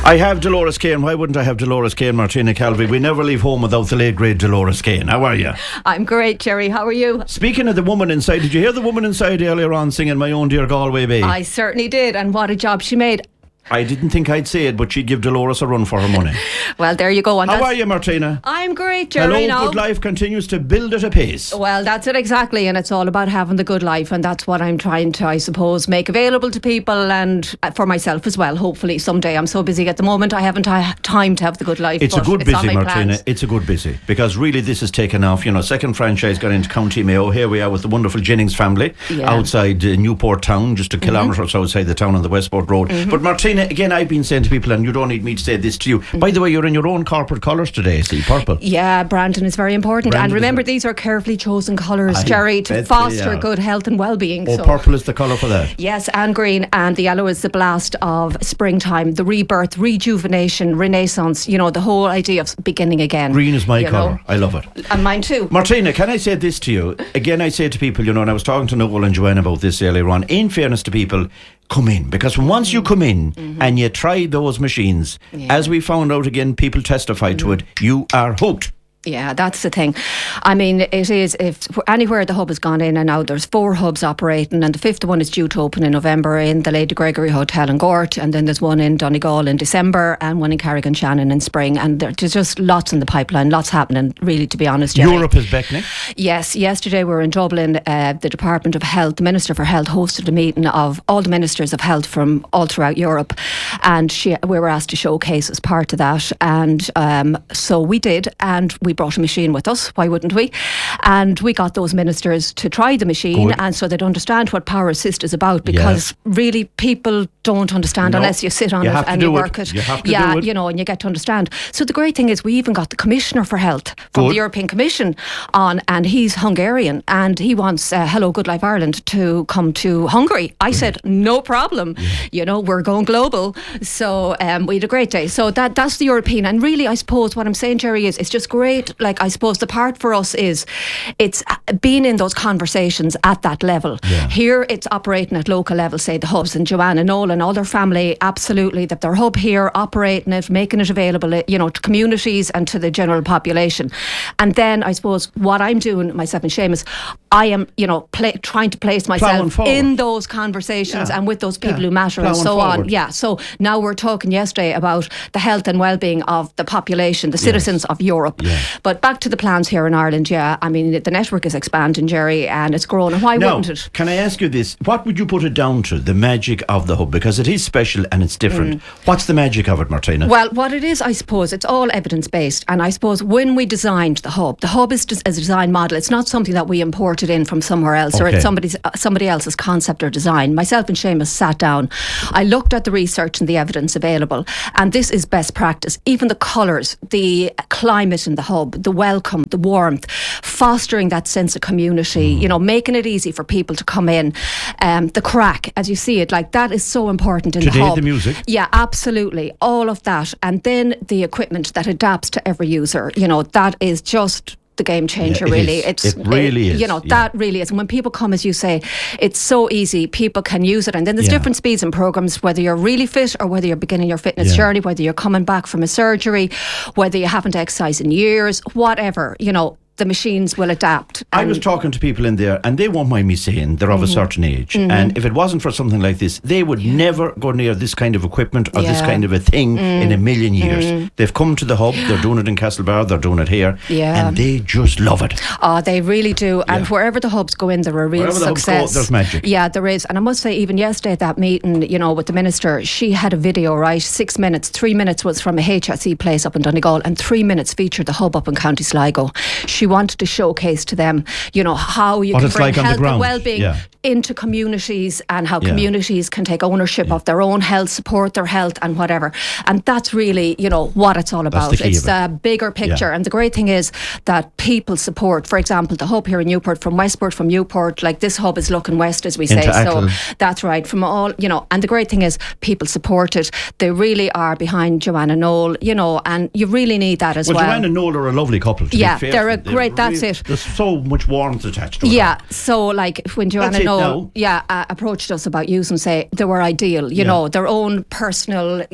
I have Dolores Kane. Why wouldn't I have Dolores Kane, Martina Calvi? We never leave home without the late great Dolores Kane. How are you? I'm great, Jerry. How are you? Speaking of the woman inside, did you hear the woman inside earlier on singing My Own Dear Galway Bay? I certainly did, and what a job she made. I didn't think I'd say it, but she'd give Dolores a run for her money. Well, there you go. And how are you, Martina? I'm great, Jerry. Hello, Good Life continues to build at a pace. Well, that's it exactly, and it's all about having the good life, and that's what I'm trying to, I suppose, make available to people and for myself as well, hopefully someday. I'm so busy at the moment, I haven't time to have the good life. It's a good busy, Martina. Plans. It's a good busy, because really this has taken off. You know, second franchise got into County Mayo. Here we are with the wonderful Jennings family outside Newport town, just a kilometre or so outside the town on the Westport Road. But Martina, again, I've been saying to people, and you don't need me to say this to you, by the way, you're in your own corporate colours today, see, purple. Yeah, Brandon is very important. And remember, these are carefully chosen colours, Jerry, to foster good health and well-being. Oh, so purple is the colour for that? Yes, and green, and the yellow is the blast of springtime, the rebirth, rejuvenation, renaissance, you know, the whole idea of beginning again. Green is my colour. I love it. And mine too. Martina, can I say this to you? Again, I say to people, you know, and I was talking to Noel and Joanne about this earlier on, in fairness to people, come in, because once you come in and you try those machines, as we found out again, people testify to it, you are hooked. Yeah, that's the thing. I mean, it is, if anywhere the hub has gone in and out, there's 4 hubs operating, and the 5th one is due to open in November in the Lady Gregory Hotel in Gort, and then there's one in Donegal in December and one in Carrick-on-Shannon in spring, and there's just lots in the pipeline, lots happening, really, to be honest, Jerry. Europe is beckoning. Yes, yesterday we were in Dublin. The Department of Health, the Minister for Health, hosted a meeting of all the ministers of health from all throughout Europe, and we were asked to showcase as part of that, and so we did, and we brought a machine with us. Why wouldn't we? And we got those ministers to try the machine, and so they'd understand what Power Assist is about, because really people don't understand unless you sit on it and you work it. You have to do it. You know, and you get to understand. So the great thing is we even got the Commissioner for Health from the European Commission on, and he's Hungarian, and he wants Hello Good Life Ireland to come to Hungary. I said no problem. You know, we're going global. So we had a great day. So that's the European, and really I suppose what I'm saying, Jerry, is it's just great. Like, I suppose the part for us is it's being in those conversations at that level. Here it's operating at local level, say the hubs, and Joanne and Noel and all their family, absolutely, that their hub here, operating it, making it available, you know, to communities and to the general population. And then I suppose what I'm doing, myself and Seamus, I am, you know, trying to place myself in those conversations and with those people who matter and so on. Yeah, so now we're talking yesterday about the health and well-being of the population, the citizens of Europe. But back to the plans here in Ireland, I mean, the network is expanding, Jerry, and it's growing. And why wouldn't it? Can I ask you this? What would you put it down to, the magic of the hub? Because it is special and it's different. What's the magic of it, Martina? Well, what it is, I suppose, it's all evidence-based. And I suppose when we designed the hub is just as a design model. It's not something that we imported in from somewhere else or it's somebody else's concept or design. Myself and Seamus sat down. I looked at the research and the evidence available, and this is best practice. Even the colours, the climate in the hub, the welcome, the warmth, fostering that sense of community, you know, making it easy for people to come in. The crack, as you see it, like that is so important in the hub. The music. Yeah, absolutely. All of that. And then the equipment that adapts to every user, you know, that is just the game changer, really. It really is. You know, that really is. And when people come, as you say, it's so easy. People can use it. And then there's different speeds and programs, whether you're really fit or whether you're beginning your fitness journey, whether you're coming back from a surgery, whether you haven't exercised in years, whatever, you know, the machines will adapt. I was talking to people in there, and they won't mind me saying they're of a certain age, and if it wasn't for something like this, they would never go near this kind of equipment or this kind of a thing in a million years. They've come to the hub, they're doing it in Castlebar, they're doing it here, and they just love it. Oh, they really do. And wherever the hubs go in, they're a real success. There's magic. Yeah, there is. And I must say, even yesterday at that meeting, you know, with the minister, she had a video, right? 6 minutes, 3 minutes was from a HSE place up in Donegal, and 3 minutes featured the hub up in County Sligo. She wanted to showcase to them, you know, how you can bring health and well-being into communities, and how communities can take ownership of their own health, support their health and whatever. And that's really, you know, what it's all about. It's the bigger picture. And the great thing is that people support, for example, the hub here in Newport, from Westport, from Newport, like this hub is looking west, as we say. So that's right, from all, you know, and the great thing is people support it. They really are behind Joanne and Noel, you know, and you really need that as well. Well, Joanne and Noel are a lovely couple, to be fair. They're a great, that's it. There's so much warmth attached to it. Yeah, so like when Joanne and Noel approached us about using, say, they were ideal, you know, their own personal, you know,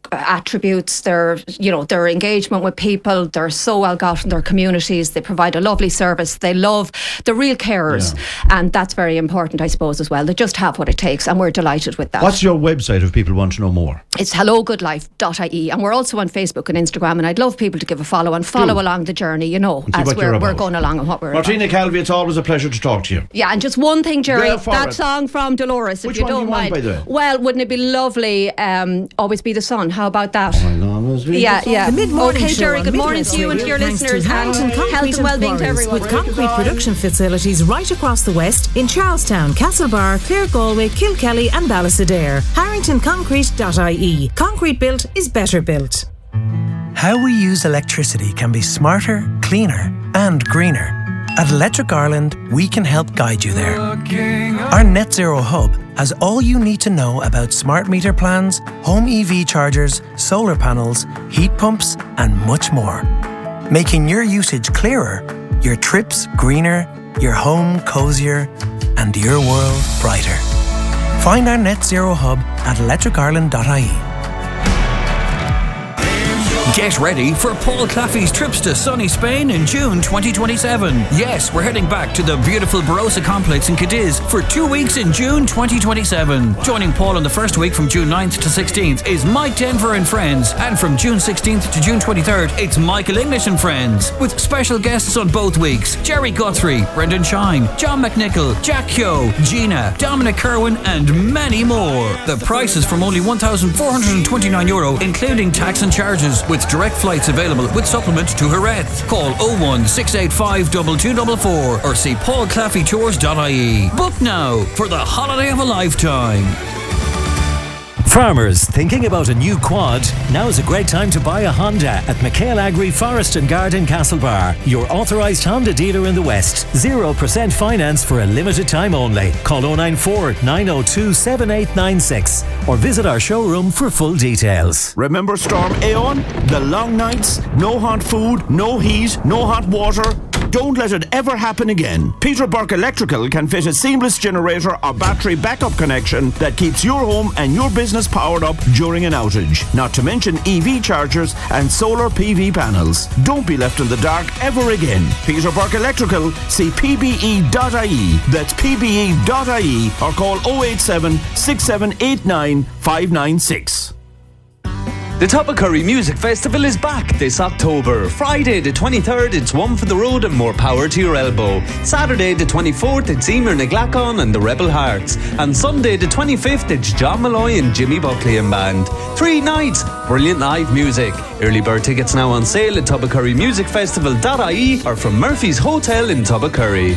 attributes, their engagement with people. They're so well got in their communities. They provide a lovely service. They love the real carers, and that's very important, I suppose, as well. They just have what it takes, and we're delighted with that. What's your website if people want to know more? It's hellogoodlife.ie, and we're also on Facebook and Instagram, and I'd love people to give a follow and follow along the journey, as we're going along and what we're Martina about. Calvi, it's always a pleasure to talk to you. Yeah, and just one thing, Jerry, that song from Dolores, if Which you one don't do you mind. want, by the way? Well, wouldn't it be lovely, Always Be the Sun? How about that? Yeah. The Mid-Morning Okay, Show Jerry, on good morning Midwest to you and to your Radio, thanks listeners, to and Harrington health Concrete and well-being to Quarries, everyone. with concrete production facilities right across the west in Charlestown, Castlebar, Clare Galway, Kilkelly and Ballysadare. HarringtonConcrete.ie. Concrete built is better built. How we use electricity can be smarter, cleaner and greener. At Electric Ireland, we can help guide you there. Our Net Zero Hub has all you need to know about smart meter plans, home EV chargers, solar panels, heat pumps and much more. Making your usage clearer, your trips greener, your home cosier and your world brighter. Find our Net Zero Hub at electricireland.ie. Get ready for Paul Claffey's trips to sunny Spain in June 2027. Yes, we're heading back to the beautiful Barossa complex in Cadiz for 2 weeks in June 2027. Joining Paul in the first week from June 9th to 16th is Mike Denver and Friends, and from June 16th to June 23rd, it's Michael English and Friends, with special guests on both weeks: Jerry Guthrie, Brendan Shine, John McNichol, Jack Kyo, Gina, Dominic Kerwin and many more. The price is from only €1,429, including tax and charges, with direct flights available with supplement to Jerez. Call 01 685 2244 or see paulclaffeytours.ie. Book now for the holiday of a lifetime. Farmers thinking about a new quad? Now's a great time to buy a Honda at McHale Agri Forest and Garden Castlebar, your authorised Honda dealer in the West. 0% finance for a limited time only. Call 094 902 7896 or visit our showroom for full details. Remember Storm Aeon? The long nights, no hot food, no heat, no hot water. Don't let it ever happen again. Peter Burke Electrical can fit a seamless generator or battery backup connection that keeps your home and your business powered up during an outage. Not to mention EV chargers and solar PV panels. Don't be left in the dark ever again. Peter Burke Electrical, see pbe.ie. That's pbe.ie or call 087 6789 596. The Toppacurry Music Festival is back this October. Friday the 23rd, it's One for the Road and More Power to Your Elbow. Saturday the 24th, it's Emer Naglacon and the Rebel Hearts. And Sunday the 25th, it's John Malloy and Jimmy Buckley and Band. 3 nights, brilliant live music. Early bird tickets now on sale at toppacurrymusicfestival.ie or from Murphy's Hotel in Toppacurry.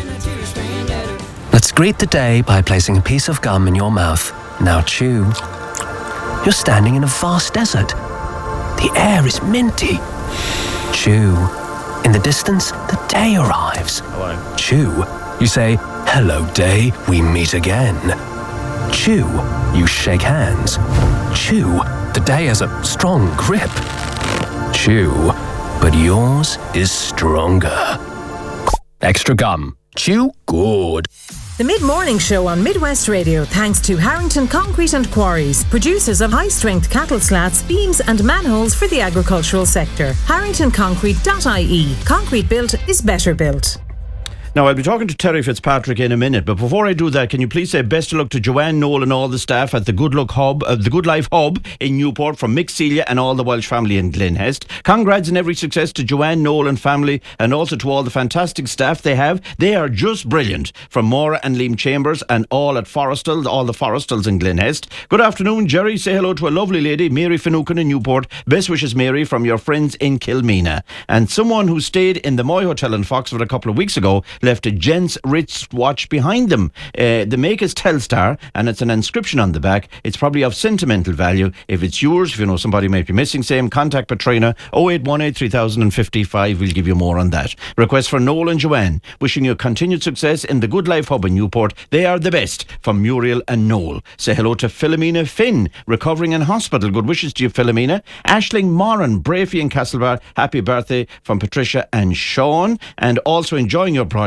Let's greet the day by placing a piece of gum in your mouth. Now chew. You're standing in a vast desert. The air is minty. Chew. In the distance, the day arrives. Hello. Chew. You say, "Hello, day, we meet again." Chew. You shake hands. Chew. The day has a strong grip. Chew. But yours is stronger. Extra gum. Chew good. The Mid-Morning Show on Midwest Radio, thanks to Harrington Concrete and Quarries, producers of high-strength cattle slats, beams and manholes for the agricultural sector. HarringtonConcrete.ie. Concrete built is better built. Now, I'll be talking to Terry Fitzpatrick in a minute, but before I do that, can you please say best of luck to Joanne Noel and all the staff at the Good Luck Hub, the Good Life Hub in Newport, from Mick Celia and all the Welsh family in Glenhest. Congrats and every success to Joanne Noel and family, and also to all the fantastic staff they have. They are just brilliant. From Maura and Liam Chambers and all at Forrestal, all the Forrestals in Glenhest. Good afternoon, Jerry. Say hello to a lovely lady, Mary Finucane in Newport. Best wishes, Mary, from your friends in Kilmena. And someone who stayed in the Moy Hotel in Foxford a couple of weeks ago left a gents wristwatch behind them. The make is Telstar, and it's an inscription on the back. It's probably of sentimental value. If it's yours, if you know somebody might be missing, same, contact Patrina 0818 3055. We'll give you more on that. Request for Noel and Joanne, wishing you continued success in the Good Life Hub in Newport. They are the best. From Muriel and Noel. Say hello to Philomena Finn, recovering in hospital. Good wishes to you, Philomena. Aisling Moran, Brafey in Castlebar. Happy birthday from Patricia and Sean. And also enjoying your broadcast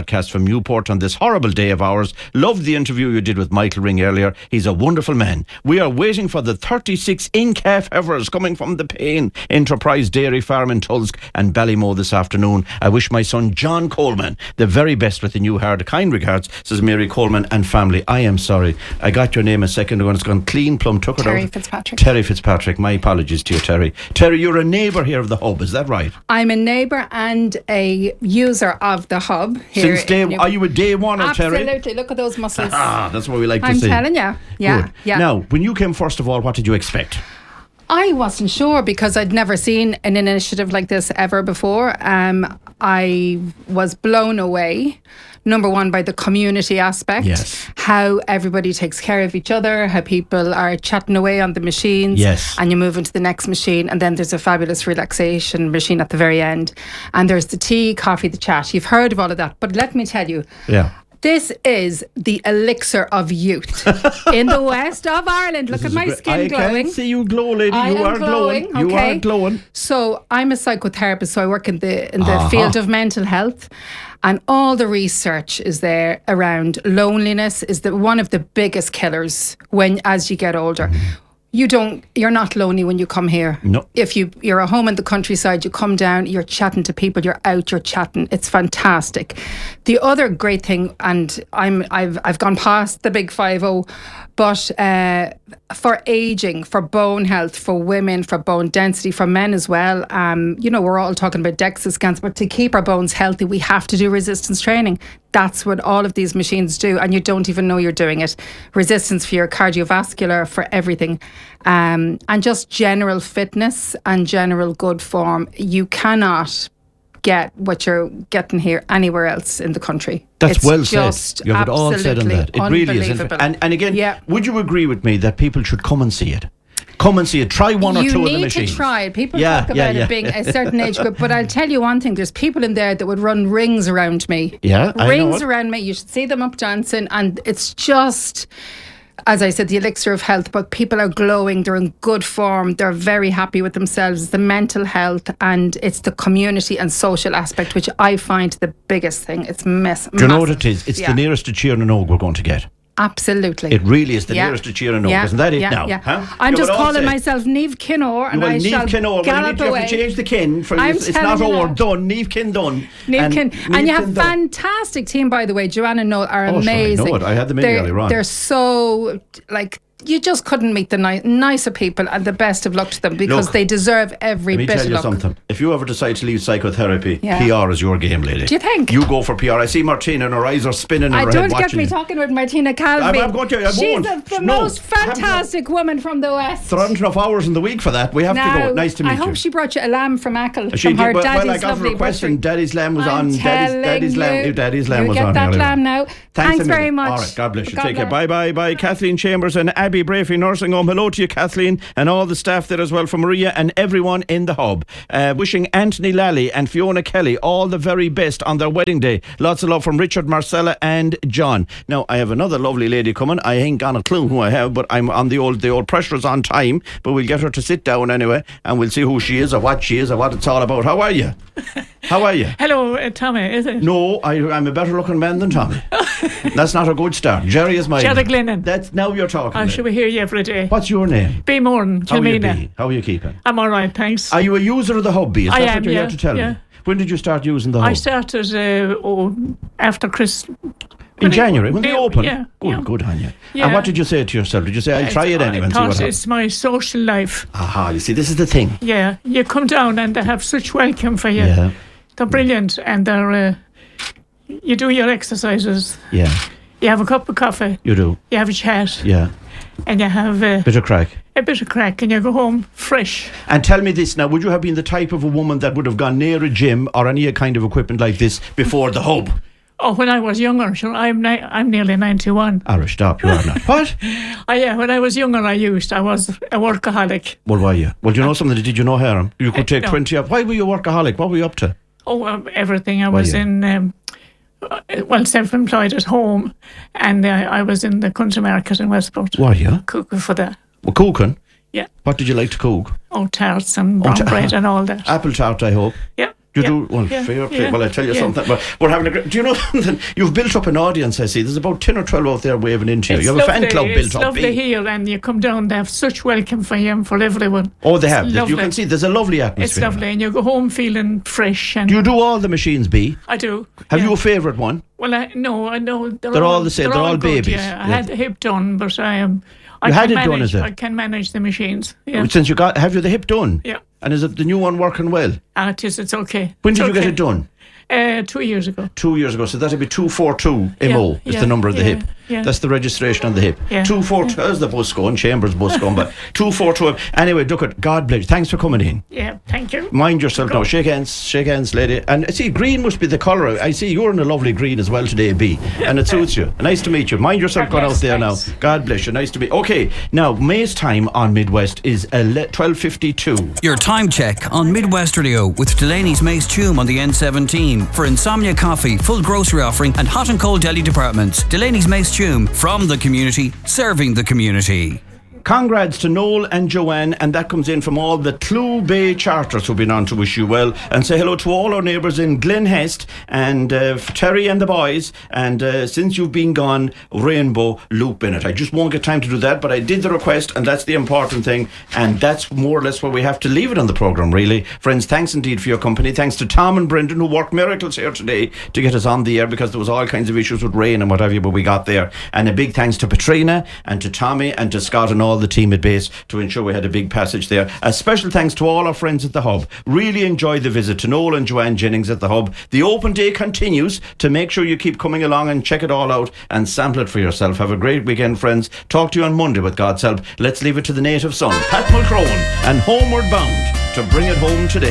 podcast from Newport on this horrible day of ours. Loved the interview you did with Michael Ring earlier. He's a wonderful man. We are waiting for the 36 in-calf heifers coming from the Payne Enterprise Dairy Farm in Tulsk and Ballymo this afternoon. I wish my son John Coleman the very best with the new heart. Kind regards, says Mary Coleman and family. I am sorry. I got your name a second ago and it's gone clean plumb. Took it Terry out. Fitzpatrick. Terry Fitzpatrick. My apologies to you, Terry. Terry, you're a neighbour here of the hub, is that right? I'm a neighbour and a user of the hub here. Since day, are you a day one or Terry? Absolutely. Look at those muscles. That's what we like to I'm see. telling you. Yeah. Good. Yeah. Now, when you came first of all, what did you expect? I wasn't sure because I'd never seen an initiative like this ever before. I was blown away. Number one, by the community aspect. Yes. How everybody takes care of each other, how people are chatting away on the machines. Yes. And you move into the next machine, and then there's a fabulous relaxation machine at the very end. And there's the tea, coffee, the chat. You've heard of all of that. But let me tell you. Yeah. This is the elixir of youth in the west of Ireland. Look at my skin glowing. I can see you glow, lady. I You am are glowing. okay. You are glowing. So I'm a psychotherapist, so I work in the field of mental health, and all the research is there around loneliness is one of the biggest killers as you get older. You're not lonely when you come here. No. If you're at home in the countryside, you come down, you're chatting to people, you're out, you're chatting. It's fantastic. The other great thing, and I've gone past the big 50, but for aging, for bone health, for women, for bone density, for men as well. We're all talking about DEXA scans, but to keep our bones healthy, we have to do resistance training. That's what all of these machines do, and you don't even know you're doing it. Resistance for your cardiovascular, for everything. And just general fitness and general good form. You cannot get what you're getting here anywhere else in the country. That's it's well just said. You have it all said on that. It really is. And again, would you agree with me that people should come and see it? Come and see it. Try one or two of the machines. You need to try it. People talk about it being a certain age group, but I'll tell you one thing. There's people in there that would run rings around me. Yeah, rings around me. You should see them up dancing, and it's just, as I said, the elixir of health. But people are glowing. They're in good form. They're very happy with themselves. It's the mental health and it's the community and social aspect, which I find the biggest thing. It's massive. Do you know what it is? It's the nearest to Cheernanog we're going to get. Absolutely. It really is the nearest to Cheernanog. Isn't that it now? Yeah. Huh? I'm just calling myself Niamh Kinore and I shall gallop away. You have to change the kin. It's not over. Done. Niamh Kin done. Niamh Kin. And you have a fantastic team, by the way. Joanne and Noel are amazing. I know it. I had them in earlier on. They're so, you just couldn't meet the nicer people, and the best of luck to them because they deserve every bit of luck. Let me tell you something. If you ever decide to leave psychotherapy, PR is your game, lady. Do you think? You go for PR. I see Martina and her eyes are spinning in her head don't watching get me talking about Martina Calvi. I'm going to. She's the most fantastic woman from the West. There aren't enough hours in the week for that. We have to go. Nice to meet you. I hope she brought you a lamb from Achill. She from her did. daddy's I got her a question. Daddy's lamb was on. Daddy's lamb was on. You get that lamb now. Thanks very much. All right. God bless you. Take care. Bye. Kathleen Chambers and Abby Brafey Nursing Home. Hello to you, Kathleen, and all the staff there as well, from Maria and everyone in the hub. Wishing Anthony Lally and Fiona Kelly all the very best on their wedding day. Lots of love from Richard, Marcella and John. Now, I have another lovely lady coming. I ain't got a clue who I have, but I'm on the old pressure is on time, but we'll get her to sit down anyway, and we'll see who she is or what she is or what it's all about. How are you? How are you? Hello, Tommy, is it? No, I'm a better looking man than Tommy. That's not a good start. Jerry is my Jerry Glennon. That's now you're talking. I should hear you every day. What's your name? B. Morton, Kilmina. How are you keeping? I'm all right, thanks. Are you a user of the hobby? Is I that am, what you're here to tell me? When did you start using the hub? I started after Christmas. In January, when they opened? Yeah. Good on you. Yeah. And what did you say to yourself? Did you say, I'll try it anyway and see what happens? It's my social life. Aha, you see, this is the thing. Yeah, you come down and they have such welcome for you. Yeah. They're brilliant, and they're you do your exercises. Yeah. You have a cup of coffee. You do. You have a chat. Yeah. And you have a bit of crack. A bit of crack, and you go home fresh. And tell me this now, would you have been the type of a woman that would have gone near a gym or any kind of equipment like this before the hub? Oh, when I was younger, sure, I'm nearly 91. Irish, stop, you are not. What? When I was younger, I was a workaholic. What were you? Well, do you know something? Did you know harem? You could take 20 up. Why were you a workaholic? What were you up to? Oh, everything. I was in, self-employed at home, and I was in the country market in Westport. Were you? Cooking for that. Well, cooking? Yeah. What did you like to cook? Oh, tarts and brown bread and all that. Apple tart, I hope. Yeah. You do? Well, fair play. Well, I tell you something. But we're having a great... Do you know something? You've built up an audience, I see. There's about 10 or 12 out there waving into you. You have a fan club built up. It's lovely here, and you come down, they have such welcome for you and for everyone. Oh, they have. You can see there's a lovely atmosphere. It's lovely, and you go home feeling fresh. And do you do all the machines, B? I do. Have you a favourite one? Well, no. They're all the same. They're all good, babies. Yeah. I had the hip done, but I can manage the machines. Yeah. Since have you the hip done? Yeah. And is it the new one working well? It's okay. When did you get it done? 2 years ago. 2 years ago. So that'd be 242 MO is the number of the hip. Yeah. That's the registration on the hip. 242 is the bus going, Chambers bus going, but 242. Anyway, look at God bless you. Thanks for coming in. Yeah, thank you. Mind yourself now. Shake hands, lady. And see, green must be the colour. I see you're in a lovely green as well today, B. And it suits you. Nice to meet you. Mind yourself going out there now. God bless you. Nice to meet you. Okay, now May's time on Midwest is 12:52. Your time check on Midwest Radio with Delaney's Mace Tume on the N17 for Insomnia Coffee, full grocery offering and hot and cold deli departments. Delaney's Mace Tume, from the community, serving the community. Congrats to Noel and Joanne, and that comes in from all the Clew Bay Charters who've been on to wish you well, and say hello to all our neighbours in Glen Hest and Terry and the boys, and since you've been gone, Rainbow Loop in it. I just won't get time to do that, but I did the request, and that's the important thing, and that's more or less where we have to leave it on the programme, really. Friends, thanks indeed for your company. Thanks to Tom and Brendan, who worked miracles here today to get us on the air, because there was all kinds of issues with rain and what have you, but we got there. And a big thanks to Patrina and to Tommy and to Scott and all the team at base to ensure we had a big passage there. A special thanks to all our friends at the Hub. Really enjoyed the visit to Noel and Joanne Jennings at the Hub. The open day continues, to make sure you keep coming along and check it all out and sample it for yourself. Have a great weekend, friends. Talk to you on Monday with God's help. Let's leave it to the native son, Pat Mulcrone, and Homeward Bound, to bring it home today.